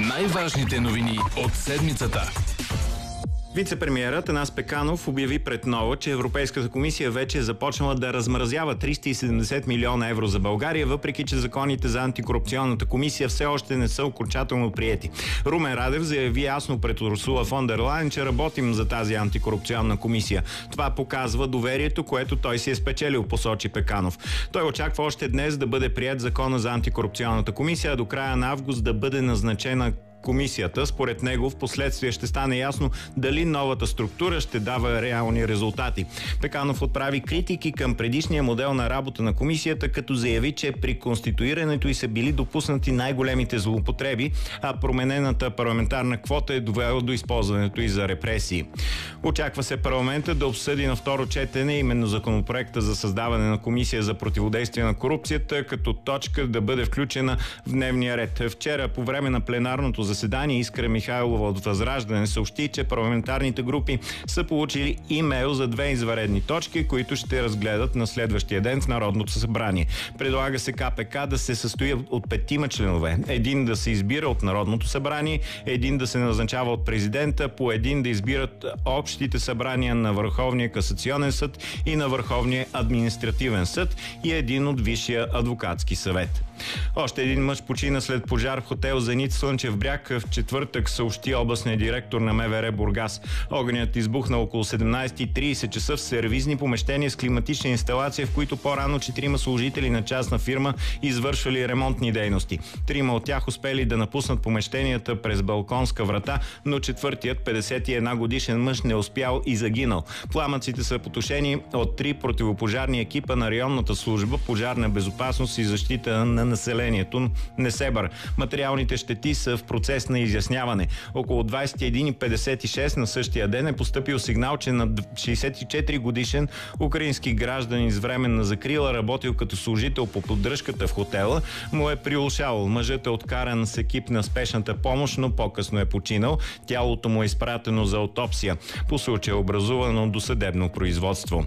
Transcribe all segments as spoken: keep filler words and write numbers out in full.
Най-важните новини от седмицата. Вице-премиерът Атанас Пеканов обяви пред Нова, че Европейската комисия вече е започнала да размразява триста и седемдесет милиона евро за България, въпреки че законите за антикорупционната комисия все още не са окончателно приети. Румен Радев заяви ясно пред Урсула фон дер Лайен, че работим за тази антикорупционна комисия. Това показва доверието, което той си е спечелил, посочи Пеканов. Той очаква още днес да бъде приет закона за антикорупционната комисия, а до края на август да бъде назначена комисията. Според него в последствие ще стане ясно дали новата структура ще дава реални резултати. Пеканов отправи критики към предишния модел на работа на комисията, като заяви, че при конституирането й са били допуснати най-големите злоупотреби, а променената парламентарна квота е довела до използването и за репресии. Очаква се парламента да обсъди на второ четене именно законопроекта за създаване на комисия за противодействие на корупцията, като точка да бъде включена в дневния ред. Вчера по време на пленарното заседание Искра Михайлова от Възраждане съобщи, че парламентарните групи са получили имейл за две извънредни точки, които ще разгледат на следващия ден в Народното събрание. Предлага се Ка Пе Ка да се състои от петима членове. Един да се избира от Народното събрание, един да се назначава от президента, по един да избират общите събрания на Върховния касационен съд и на Върховния административен съд и един от Висшия адвокатски съвет. Още един мъж почина след пожар в хотел Зенит Слънчев бряг. В четвъртък съобщи областният директор на Ме Ве Ре Бургас. Огънят избухна около седемнадесет и тридесет часа в сервизни помещения с климатична инсталация, в които по-рано четирима служители на частна фирма извършвали ремонтни дейности. Трима от тях успели да напуснат помещенията през балконска врата, но четвъртият, петдесет и една годишен мъж, не успял и загинал. Пламъците са потушени от три противопожарни екипа на районната служба пожарна безопасност и защита на населението Несебър. Материалните щети са в процес на изясняване. Около двадесет и една и петдесет и шест на същия ден е поступил сигнал, че на шейсет и четири годишен украински гражданин с временна закрила, работил като служител по поддръжката в хотела, му е приулшал. Мъжът е откаран с екип на спешната помощ, но по-късно е починал. Тялото му е изпратено за аутопсия. По случая е образувано досъдебно производство.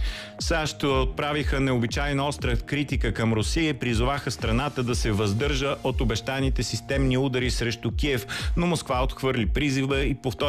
САЩ отправиха необичайно остра критика към Русия и призоваха страната да се въздържа от обещаните системни удари срещу Киев, но Москва отхвърли призива и повтори